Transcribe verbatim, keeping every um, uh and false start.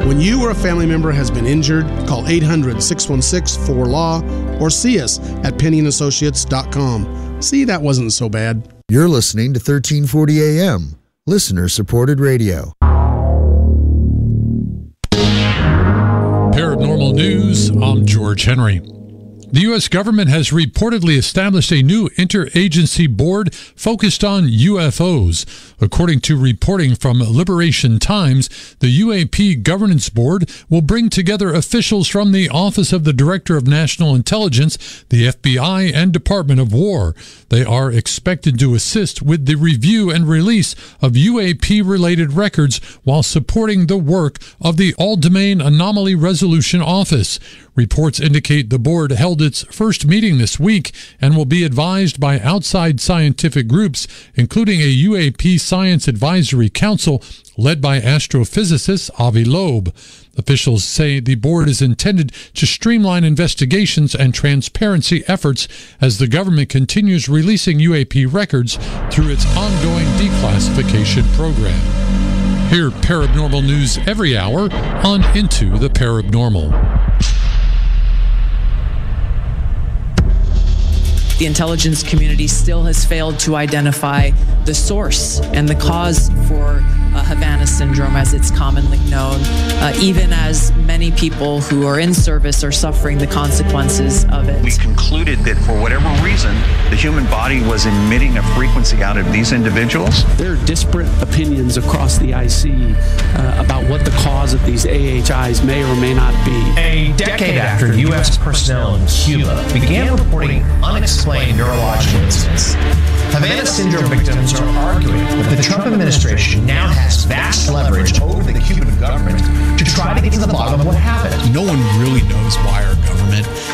When you or a family member has been injured, call eight hundred, six one six, four L A W or see us at penny and associates dot com. See, that wasn't so bad. You're listening to thirteen forty A M, listener-supported radio. Paranormal News, I'm George Henry. The U S government has reportedly established a new interagency board focused on U F Os. According to reporting from Liberation Times, the U A P Governance Board will bring together officials from the Office of the Director of National Intelligence, the F B I, and Department of War. They are expected to assist with the review and release of U A P-related records while supporting the work of the All-Domain Anomaly Resolution Office. Reports indicate the board held its first meeting this week and will be advised by outside scientific groups, including a U A P Science Advisory Council led by astrophysicist Avi Loeb. Officials say the board is intended to streamline investigations and transparency efforts as the government continues releasing U A P records through its ongoing declassification program. Hear paranormal news every hour on Into the Paranormal. The intelligence community still has failed to identify the source and the cause for uh, Havana syndrome, as it's commonly known, uh, even as many people who are in service are suffering the consequences of it. We concluded that for whatever reason, the human body was emitting a frequency out of these individuals. There are disparate opinions across the I C uh, about what the cause of these A H Is may or may not be. A decade after U S personnel in Cuba began reporting unexplained neurological incidents, Havana syndrome victims are arguing that the Trump administration now has vast leverage over the Cuban government to try to get to the bottom of what happened. No one really knows why our government